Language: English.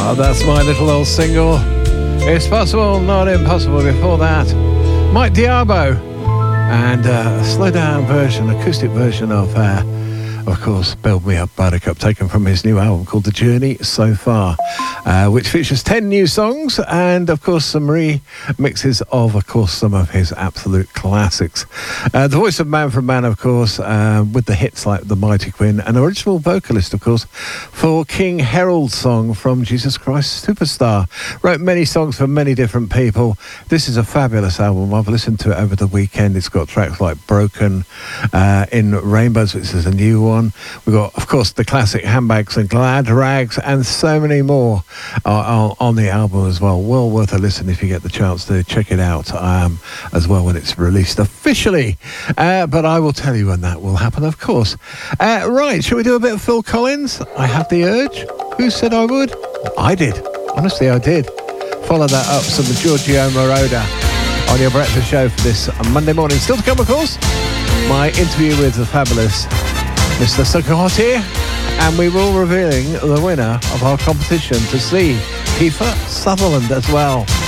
Oh, that's my little old single. It's possible, not impossible. Before that, Mike Diabo and a slow down version, acoustic version of course, Build Me Up Buttercup, taken from his new album called The Journey So Far, which features 10 new songs and, of course, some remixes of course, some of his absolute classics. The voice of Man from Man, of course, with the hits like The Mighty Quinn, and original vocalist, of course, for King Harold's song from Jesus Christ Superstar. Wrote many songs for many different people. This is a fabulous album. I've listened to it over the weekend. It's got tracks like Broken, In Rainbows, which is a new one. We've got, of course, the classic Handbags and Glad Rags, and so many more on the album as well. Well worth a listen if you get the chance to check it out as well when it's released officially. But I will tell you when that will happen, of course. Right, shall we do a bit of Phil Collins? I Have the Urge. Who said I would? I did. Honestly, I did. Follow that up, some Giorgio Moroder on your breakfast show for this Monday morning. Still to come, of course, my interview with the fabulous Mr. Sakati, and we will revealing the winner of our competition to see Kiefer Sutherland as well.